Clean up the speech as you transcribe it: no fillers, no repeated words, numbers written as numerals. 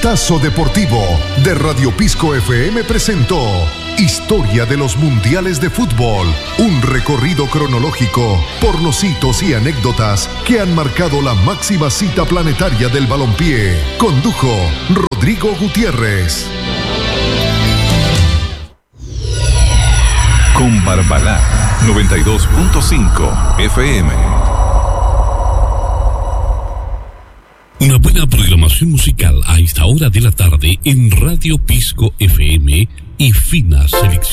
Vistazo Deportivo de Radio Pisco FM presentó Historia de los Mundiales de Fútbol, un recorrido cronológico por los hitos y anécdotas que han marcado la máxima cita planetaria del balompié. Condujo Rodrigo Gutiérrez. Con Barbalá 92.5 FM. Una buena programación musical a esta hora de la tarde en Radio Pisco FM y fina selección.